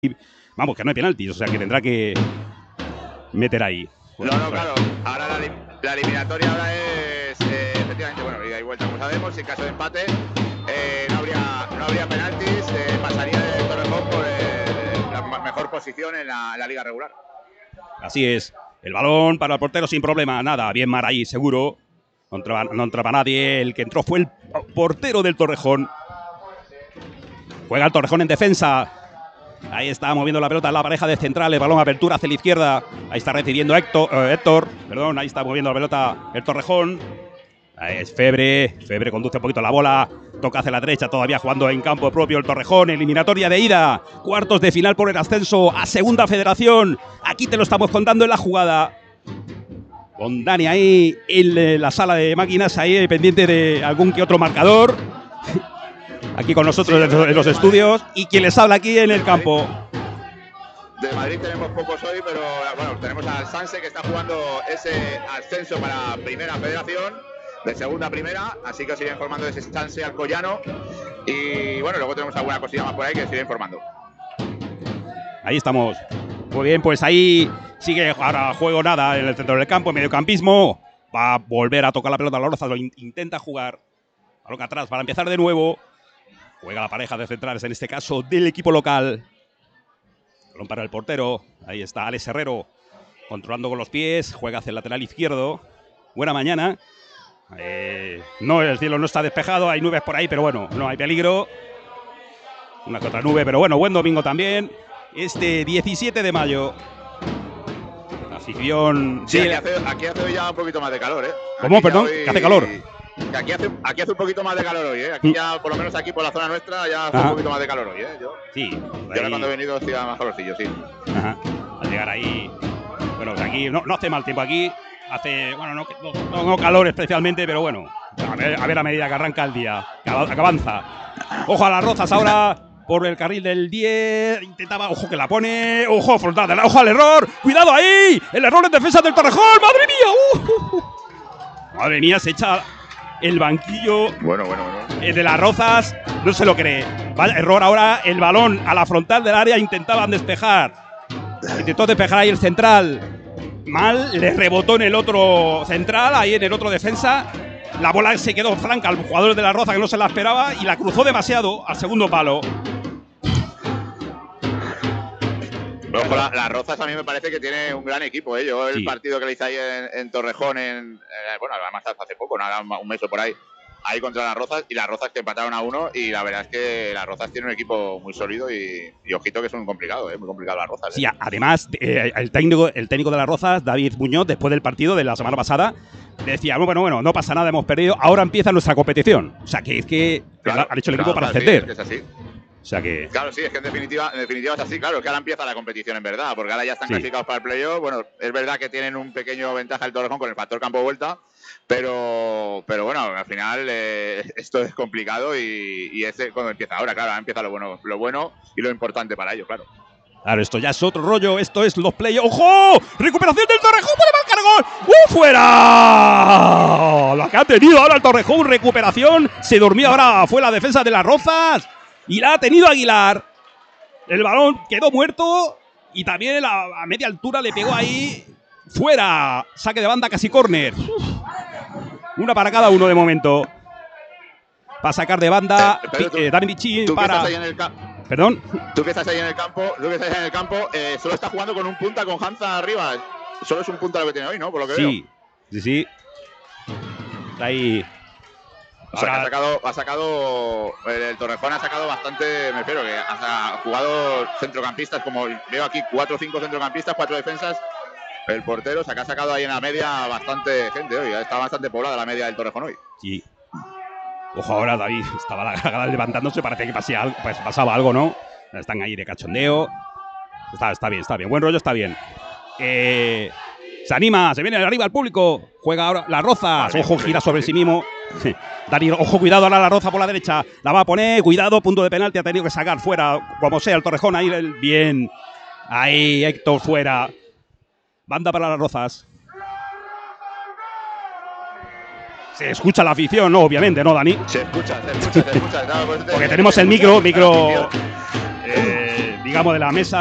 Vamos, que no hay penaltis, o sea que tendrá que meter ahí. Bueno, no, claro. Ahora la eliminatoria ahora es efectivamente, bueno, ida y vuelta, como sabemos. En caso de empate no habría penaltis, pasaría el Torrejón por la mejor posición en la liga regular. Así es. El balón para el portero sin problema, nada. Bien Mar ahí, seguro. No entraba nadie. El que entró fue el portero del Torrejón. Juega el Torrejón en defensa. Ahí está moviendo la pelota la pareja de central. El balón apertura hacia la izquierda. Ahí está recibiendo Héctor. Perdón, ahí está moviendo la pelota el Torrejón. Ahí es Febre. Febre conduce un poquito la bola. Toca hacia la derecha, todavía jugando en campo propio el Torrejón. Eliminatoria de ida. Cuartos de final por el ascenso a Segunda Federación. Aquí te lo estamos contando en la jugada. Con Dani ahí en la sala de máquinas, ahí pendiente de algún que otro marcador. Aquí con nosotros en los estudios. Y quien les habla aquí en el campo. De Madrid tenemos pocos hoy, pero bueno, tenemos al Sanse que está jugando ese ascenso para Primera Federación, de Segunda a Primera, así que os iré informando de ese Sanse Alcoyano. Y bueno, luego tenemos alguna cosilla más por ahí que os iré informando. Ahí estamos. Muy bien, pues ahí sigue ahora juego nada en el centro del campo, mediocampismo. Va a volver a tocar la pelota a la Loza, lo intenta jugar. Balón atrás para empezar de nuevo. Juega la pareja de centrales, en este caso del equipo local. Balón para el portero. Ahí está Alex Herrero controlando con los pies. Juega hacia el lateral izquierdo. Buena mañana. No, el cielo no está despejado. Hay nubes por ahí, pero bueno, no hay peligro. Una que otra nube, pero bueno, buen domingo también. Este 17 de mayo. La afición. Sí, aquí hace hoy ya un poquito más de calor, ¿eh? ¿Cómo? Aquí perdón, hoy, ¿que hace calor? Aquí hace un poquito más de calor hoy, ¿eh? Aquí ya, por lo menos aquí por la zona nuestra, ya hace un poquito más de calor hoy, ¿eh? Sí. Yo ahora cuando he venido hacía más calorcillo, sí. Ajá. Al llegar ahí. Bueno, aquí no hace mal tiempo aquí. Hace, bueno, no calor especialmente, pero bueno. A ver a medida que arranca el día, que avanza. Ojo a las Rozas ahora por el carril del 10. Intentaba, ojo que la pone. Ojo, frontal, ojo al error. Cuidado ahí. El error en defensa del Torrejón. ¡Madre mía! Madre mía, se echa el banquillo. Bueno. De las Rozas. No se lo cree. Vaya error ahora. El balón a la frontal del área. Intentaban despejar. Intentó despejar ahí el central. Mal, le rebotó en el otro central, ahí en el otro defensa. La bola se quedó franca al jugador de la Roza que no se la esperaba y la cruzó demasiado al segundo palo. Ojo, las Rozas a mí me parece que tiene un gran equipo, ¿eh? Yo el partido que le hice ahí en Torrejón, bueno, además hace poco, nada, un mes o por ahí, ahí contra las Rozas, y las Rozas que empataron a 1, y la verdad es que las Rozas tienen un equipo muy sólido y ojito que es muy complicado las Rozas. Sí, además, el técnico de las Rozas, David Muñoz, después del partido de la semana pasada, decía, bueno, no pasa nada, hemos perdido, ahora empieza nuestra competición. O sea, que es que claro, han hecho el equipo para ascender. Sí, es que es así. O sea que… Claro, sí, es que en definitiva es así, claro, que ahora empieza la competición en verdad, porque ahora ya están clasificados para el playoff. Bueno, es verdad que tienen un pequeño ventaja el Torrejón con el factor campo-vuelta, pero bueno, al final esto es complicado y es cuando empieza ahora, claro, ahora empieza lo bueno y lo importante para ellos, claro. Claro, esto ya es otro rollo, esto es los playoffs. ¡Ojo! ¡Recuperación del Torrejón! ¡Puede marcar gol! ¡Fuera! Lo que ha tenido ahora el Torrejón, recuperación. Se durmió ahora, fue la defensa de las Rozas. Y la ha tenido Aguilar. El balón quedó muerto. Y también a media altura le pegó ahí. Fuera. Saque de banda, casi córner. Una para cada uno de momento. Va a sacar de banda Dani Bichín para… ¿Perdón? Tú que estás ahí en el campo, solo está jugando con un punta con Hanza arriba. Solo es un punta lo que tiene hoy, ¿no? Por lo que veo. Sí. Está ahí. O sea, que el Torrejón ha sacado bastante, me refiero, que ha jugado centrocampistas, como veo aquí, 4 o 5 centrocampistas, 4 defensas. El portero, o sea, que ha sacado ahí en la media bastante gente hoy. Está bastante poblada la media del Torrejón hoy. Sí. Ojo ahora, David, estaba la garganta levantándose, parece que pasaba algo, ¿no? Están ahí de cachondeo. Está bien. Buen rollo, está bien. Se anima, se viene arriba el público. Juega ahora las Rozas. Ojo, gira sobre sí mismo. Dani, ojo, cuidado ahora la Roza por la derecha. La va a poner, cuidado, punto de penalti. Ha tenido que sacar fuera, como sea, el Torrejón. Ahí, bien. Ahí, Héctor fuera. Banda para las Rozas. Se escucha la afición, ¿no? Obviamente, ¿no, Dani? Se escucha. Porque tenemos el micro digamos, de la mesa